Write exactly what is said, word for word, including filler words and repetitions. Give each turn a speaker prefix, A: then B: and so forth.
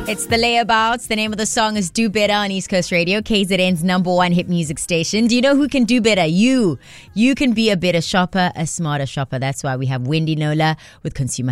A: It's the Layabouts. The name of the song is Do Better on East Coast Radio, K Z N's number one hit music station. Do you know who can do better? You. You can be a better shopper, a smarter shopper. That's why we have Wendy Nola with Consumer